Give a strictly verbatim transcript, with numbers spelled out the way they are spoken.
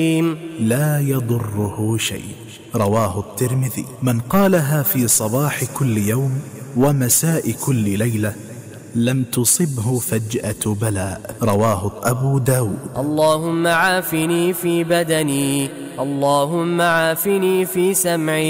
لا يضره شيء. رواه الترمذي. من قالها في صباح كل يوم ومساء كل ليلة لم تصبه فجأة بلاء. رواه أبو داود. اللهم عافني في بدني، اللهم عافني في سمعي،